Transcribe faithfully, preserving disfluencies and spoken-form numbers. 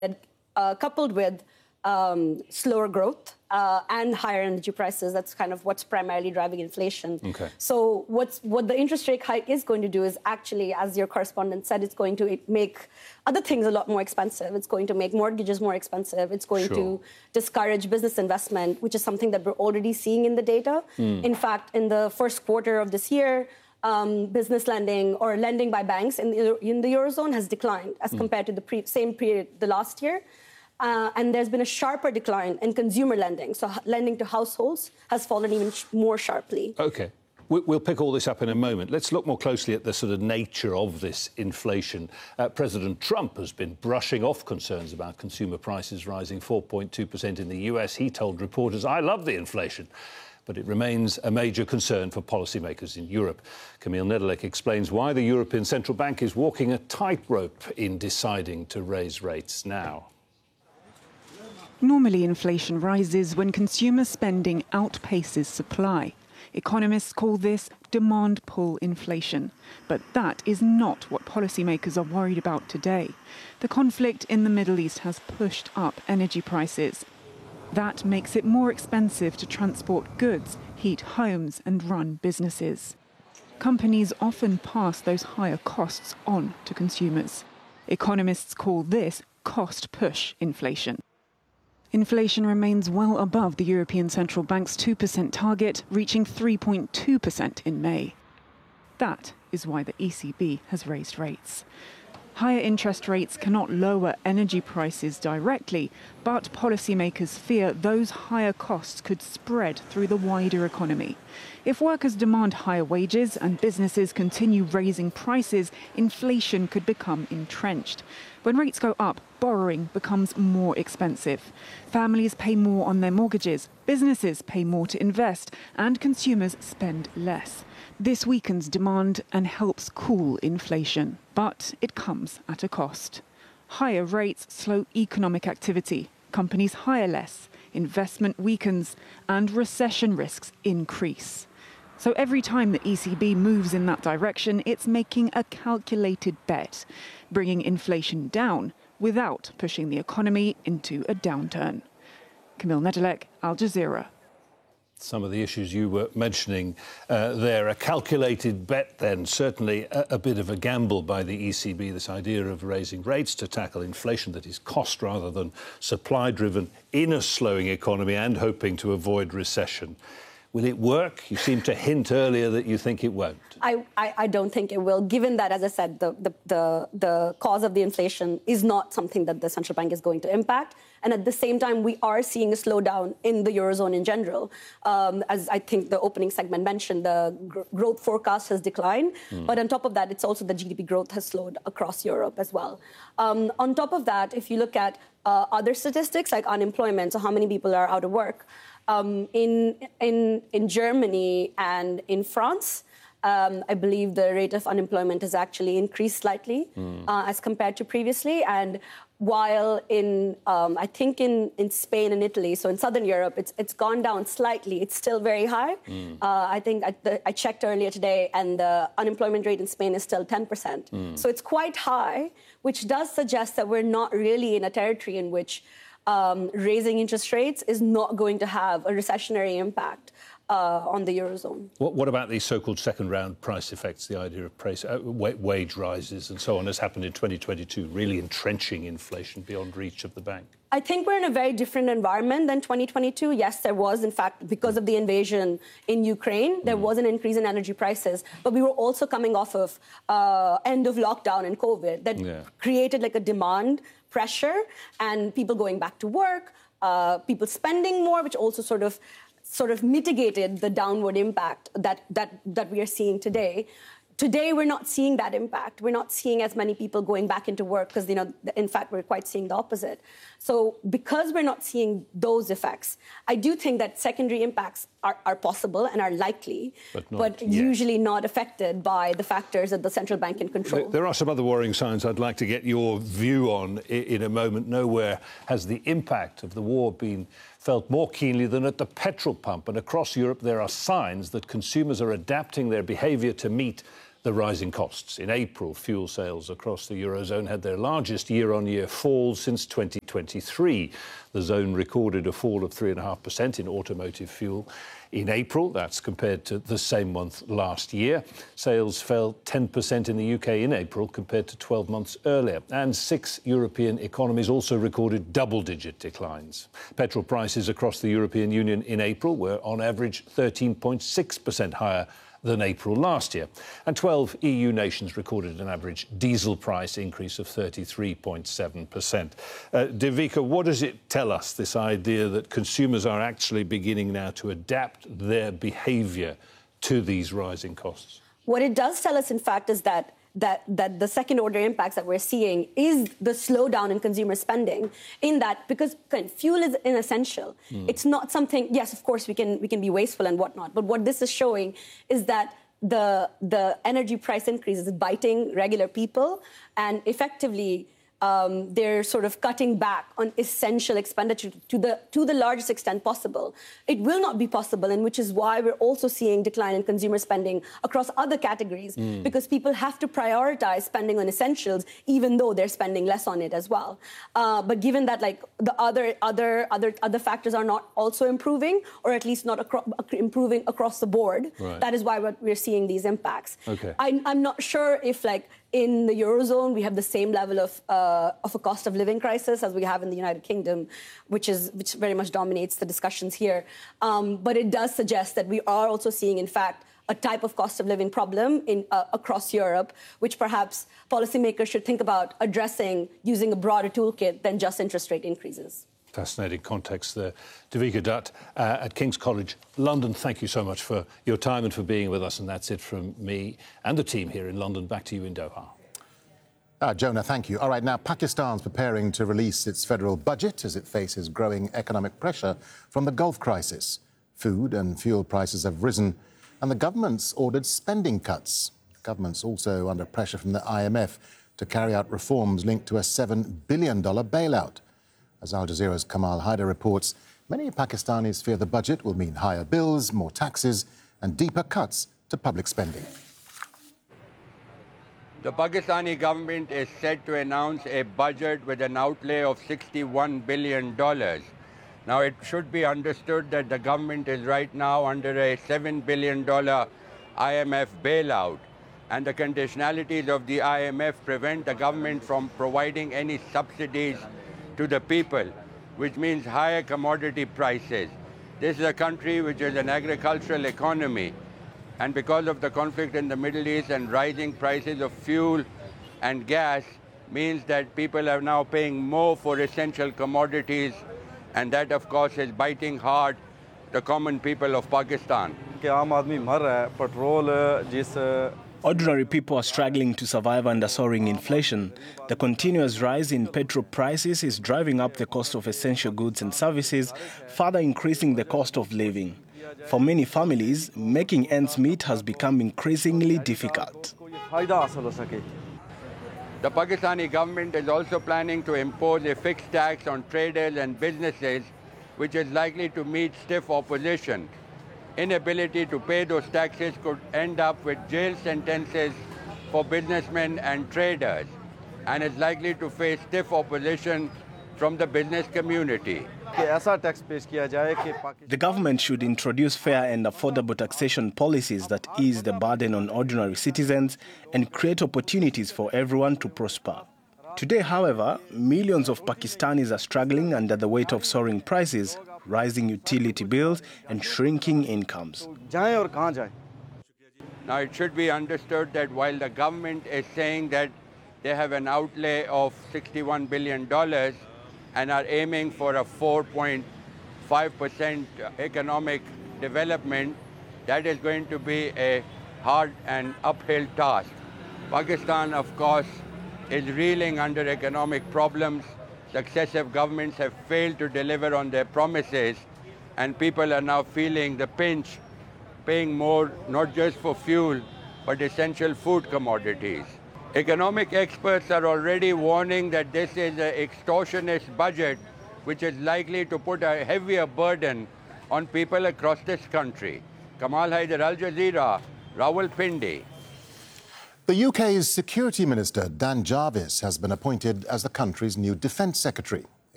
uh, coupled with um, slower growth uh, and higher energy prices. That's kind of what's primarily driving inflation. Okay. So what's, what the interest rate hike is going to do is actually, as your correspondent said, it's going to make other things a lot more expensive. It's going to make mortgages more expensive. It's going Sure. to discourage business investment, which is something that we're already seeing in the data. Mm. In fact, in the first quarter of this year, um, business lending or lending by banks in the, in the Eurozone has declined as mm. compared to the pre- same period the last year. Uh, and there's been a sharper decline in consumer lending. So lending to households has fallen even sh- more sharply. OK. We'll pick all this up in a moment. Let's look more closely at the sort of nature of this inflation. Uh, President Trump has been brushing off concerns about consumer prices rising four point two percent in the U S. He told reporters, I love the inflation. But it remains a major concern for policymakers in Europe. Kamil Nedelec explains why the European Central Bank is walking a tightrope in deciding to raise rates now. Normally, inflation rises when consumer spending outpaces supply. Economists call this demand pull inflation. But that is not what policymakers are worried about today. The conflict in the Middle East has pushed up energy prices. That makes it more expensive to transport goods, heat homes and run businesses. Companies often pass those higher costs on to consumers. Economists call this cost push inflation. Inflation remains well above the European Central Bank's two percent target, reaching three point two percent in May. That is why the E C B has raised rates. Higher interest rates cannot lower energy prices directly, but policymakers fear those higher costs could spread through the wider economy. If workers demand higher wages and businesses continue raising prices, inflation could become entrenched. When rates go up, borrowing becomes more expensive. Families pay more on their mortgages, businesses pay more to invest, and consumers spend less. This weakens demand and helps cool inflation, but it comes at a cost. Higher rates slow economic activity, companies hire less, investment weakens, and recession risks increase. So every time the E C B moves in that direction, it's making a calculated bet, bringing inflation down without pushing the economy into a downturn. Kamil Nedelec, Al Jazeera. Some of the issues you were mentioning uh, there, a calculated bet then, certainly a, a bit of a gamble by the E C B, this idea of raising rates to tackle inflation that is cost rather than supply-driven in a slowing economy and hoping to avoid recession. Will it work? You seemed to hint earlier that you think it won't. I, I, I don't think it will, given that, as I said, the, the, the, the cause of the inflation is not something that the central bank is going to impact. And at the same time, we are seeing a slowdown in the Eurozone in general. Um, as I think the opening segment mentioned, the gr- growth forecast has declined. Mm. But on top of that, it's also the G D P growth has slowed across Europe as well. Um, on top of that, if you look at uh, other statistics like unemployment, so how many people are out of work, Um, in, in, in Germany and in France, um, I believe the rate of unemployment has actually increased slightly mm. uh, as compared to previously. And while in, um, I think in, in Spain and Italy, so in Southern Europe, it's, it's gone down slightly. It's still very high. Mm. Uh, I think I, the, I checked earlier today, and the unemployment rate in Spain is still ten percent. Mm. So it's quite high, which does suggest that we're not really in a territory in which Um, raising interest rates is not going to have a recessionary impact uh, on the Eurozone. What, what about these so-called second-round price effects, the idea of price, uh, wage rises and so on, has happened in twenty twenty-two, really entrenching inflation beyond reach of the bank? I think we're in a very different environment than twenty twenty-two. Yes, there was, in fact, because of the invasion in Ukraine, there mm. was an increase in energy prices. But we were also coming off of uh, end of lockdown and COVID that yeah. created like a demand pressure and people going back to work, uh, people spending more, which also sort of sort of mitigated the downward impact that that that we are seeing today. Today, we're not seeing that impact. We're not seeing as many people going back into work because, you know, in fact, we're quite seeing the opposite. So because we're not seeing those effects, I do think that secondary impacts are, are possible and are likely, but, but usually not affected by the factors that the central bank can control. There are some other worrying signs I'd like to get your view on in a moment. Nowhere has the impact of the war been felt more keenly than at the petrol pump. And across Europe, there are signs that consumers are adapting their behaviour to meet the rising costs. In April, fuel sales across the Eurozone had their largest year-on-year fall since twenty twenty-three. The zone recorded a fall of three point five percent in automotive fuel in April. That's compared to the same month last year. Sales fell ten percent in the U K in April compared to twelve months earlier. And six European economies also recorded double-digit declines. Petrol prices across the European Union in April were on average thirteen point six percent higher than April last year. And twelve E U nations recorded an average diesel price increase of thirty-three point seven percent. Uh, Devika, what does it tell us, this idea that consumers are actually beginning now to adapt their behaviour to these rising costs? What it does tell us, in fact, is that that that the second-order impacts that we're seeing is the slowdown in consumer spending, in that because fuel is inessential. Mm. It's not something, yes, of course, we can we can be wasteful and whatnot, but what this is showing is that the the energy price increase is biting regular people, and effectively Um, they're sort of cutting back on essential expenditure to the to the largest extent possible. It will not be possible, and which is why we're also seeing decline in consumer spending across other categories, mm. because people have to prioritize spending on essentials, even though they're spending less on it as well. Uh, but given that, like, the other other other other factors are not also improving, or at least not acro- improving across the board, right. that is why we're seeing these impacts. Okay. I, I'm not sure if, like, in the Eurozone, we have the same level of uh, of a cost of living crisis as we have in the United Kingdom, which is which very much dominates the discussions here. Um, but it does suggest that we are also seeing, in fact, a type of cost of living problem in uh, across Europe, which perhaps policymakers should think about addressing using a broader toolkit than just interest rate increases. Fascinating context there. Devika Dutt uh, at King's College London, thank you so much for your time and for being with us. And that's it from me and the team here in London. Back to you in Doha. Uh, Jonah, thank you. All right, now Pakistan's preparing to release its federal budget as it faces growing economic pressure from the Gulf crisis. Food and fuel prices have risen and the government's ordered spending cuts. The government's also under pressure from the I M F to carry out reforms linked to a seven billion dollars bailout. As Al Jazeera's Kamal Haider reports, many Pakistanis fear the budget will mean higher bills, more taxes and deeper cuts to public spending. The Pakistani government is set to announce a budget with an outlay of sixty-one billion dollars. Now, it should be understood that the government is right now under a seven billion dollars I M F bailout, and the conditionalities of the I M F prevent the government from providing any subsidies to the people, which means higher commodity prices. This is a country which is an agricultural economy, and because of the conflict in the Middle East and rising prices of fuel and gas means that people are now paying more for essential commodities, and that, of course, is biting hard the common people of Pakistan. Ordinary people are struggling to survive under soaring inflation. The continuous rise in petrol prices is driving up the cost of essential goods and services, further increasing the cost of living. For many families, making ends meet has become increasingly difficult. The Pakistani government is also planning to impose a fixed tax on traders and businesses, which is likely to meet stiff opposition. Inability to pay those taxes could end up with jail sentences for businessmen and traders, and is likely to face stiff opposition from the business community. The government should introduce fair and affordable taxation policies that ease the burden on ordinary citizens and create opportunities for everyone to prosper. Today, however, millions of Pakistanis are struggling under the weight of soaring prices, rising utility bills and shrinking incomes. Now, it should be understood that while the government is saying that they have an outlay of sixty-one billion dollars and are aiming for a four point five percent economic development, that is going to be a hard and uphill task. Pakistan, of course, is reeling under economic problems. Successive governments have failed to deliver on their promises, and people are now feeling the pinch, paying more not just for fuel, but essential food commodities. Economic experts are already warning that this is an extortionist budget, which is likely to put a heavier burden on people across this country. Kamal Haider, Al Jazeera, Rawalpindi. The U K's Security Minister, Dan Jarvis, has been appointed as the country's new Defence Secretary.